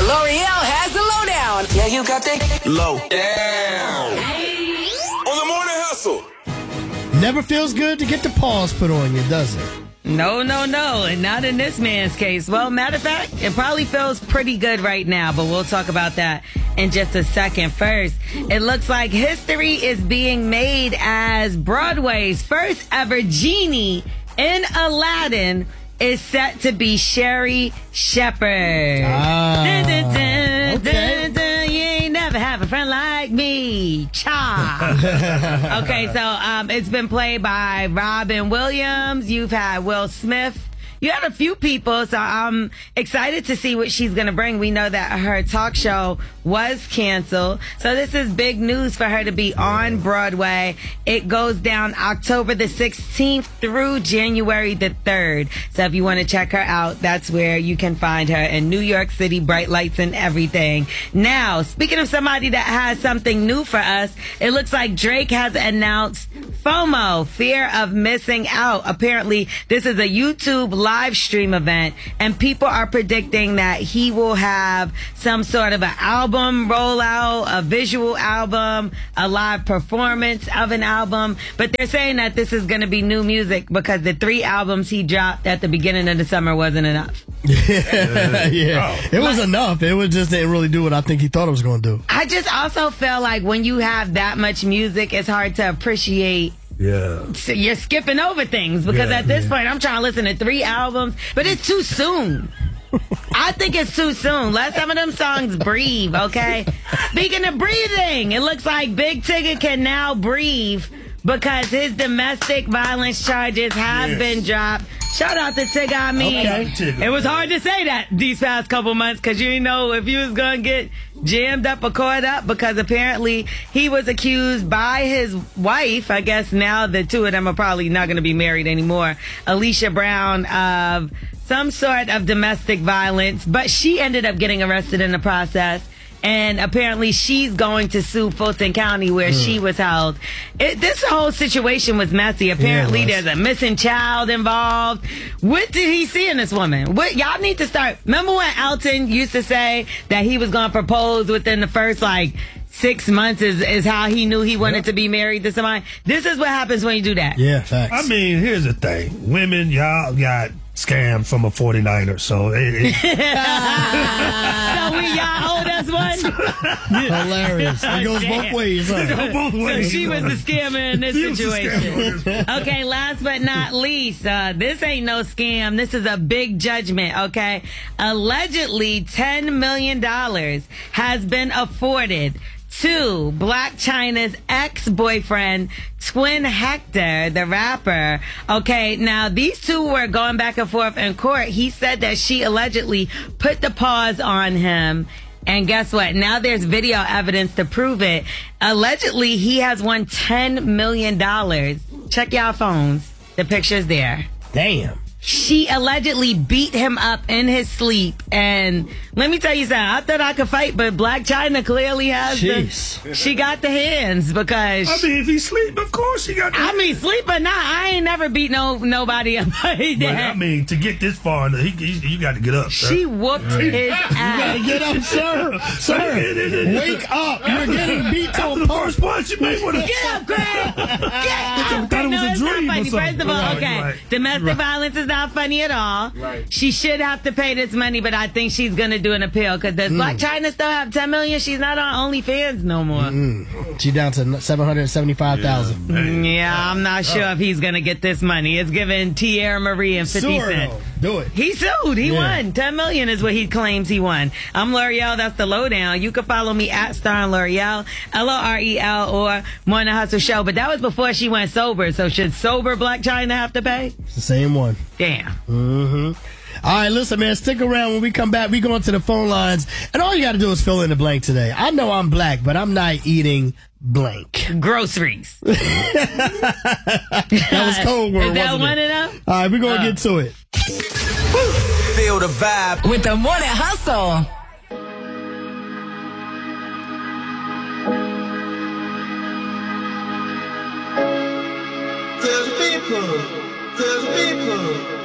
L'Oreal has the lowdown. Yeah, you got that low down. On the morning hustle. Never feels good to get the paws put on you, does it? No, and not in this man's case. Well, matter of fact, it probably feels pretty good right now, but we'll talk about that in just a second. First, it looks like history is being made as Broadway's first ever genie in Aladdin is set to be Sherry Shepherd. Dun, dun, dun, okay. dun, dun, you ain't never have a friend like me. Cha. Okay, so it's been played by Robin Williams. You've had Will Smith. You had a few people, so I'm excited to see what she's going to bring. We know that her talk show was canceled. So this is big news for her to be on Broadway. It goes down October the 16th through January the 3rd. So if you want to check her out, that's where you can find her in New York City, bright lights and everything. Now, speaking of somebody that has something new for us, it looks like Drake has announced FOMO, fear of missing out. Apparently, this is a YouTube live stream event, and people are predicting that he will have some sort of an album rollout, a visual album, a live performance of an album. But they're saying that this is going to be new music because the 3 albums he dropped at the beginning of the summer wasn't enough. It was enough. It was just didn't really do what I think he thought it was going to do. I just also feel like when you have that much music, it's hard to appreciate. Yeah. So you're skipping over things because at this point, I'm trying to listen to 3 albums, but it's too soon. I think it's too soon. Let some of them songs breathe, okay? Speaking of breathing, it looks like Big Tigger can now breathe because his domestic violence charges have been dropped. Shout out to Tigger. I mean, it was hard to say that these past couple months because you didn't know if you was going to get jammed up or caught up because apparently he was accused by his wife. I guess now the two of them are probably not going to be married anymore. Alicia Brown of some sort of domestic violence, but she ended up getting arrested in the process. And apparently she's going to sue Fulton County where she was held. This whole situation was messy. Apparently there's a missing child involved. What did he see in this woman? Y'all need to start. Remember when Elton used to say that he was going to propose within the first 6 months is how he knew he wanted to be married to somebody? This is what happens when you do that. Yeah, facts. I mean, here's the thing. Women, y'all got scammed from a 49er, so So y'all owed us one? Hilarious. It goes both ways. Huh? So she was the scammer in this situation. Okay, last but not least, this ain't no scam. This is a big judgment, okay? Allegedly, $10 million has been afforded to Blac Chyna's ex-boyfriend, Twin Hector, the rapper. Okay, now these two were going back and forth in court. He said that she allegedly put the pause on him. And guess what? Now there's video evidence to prove it. Allegedly, he has won $10 million. Check y'all phones. The picture's there. Damn. She allegedly beat him up in his sleep. And let me tell you something. I thought I could fight, but Blac Chyna clearly has she got the hands because... I mean, if he sleep, of course he got the hands. I mean, sleep or not, I ain't never beat nobody up like that. But I mean, to get this far, you got to get up, sir. She whooped his ass. You got to get up, sir. Sir, wake up. You're getting beat to the first punch. You may want to... Get up, girl. Get up. Thought it was a dream or something. First of all, okay, domestic violence is not funny at all. Right. She should have to pay this money, but I think she's going to do an appeal because does Blac Chyna still have $10 million? She's not on OnlyFans no more. She down to 775,000. Yeah, I'm not sure if he's going to get this money. It's giving Tierra Marie and 50 Cent. Do it. He sued. He won. $10 million is what he claims he won. I'm L'Oreal. That's the lowdown. You can follow me at Star and L'Oreal, LOREL, or Morning Hustle Show. But that was before she went sober. So should sober Blac Chyna have to pay? It's the same one. Damn. All right, listen, man, stick around. When we come back, we go into the phone lines. And all you got to do is fill in the blank today. I know I'm black, but I'm not eating blank. Groceries. That was code word, Is that wasn't one it? enough? All right, we're going to get to it. Feel the vibe with the Morning Hustle. Tell the people.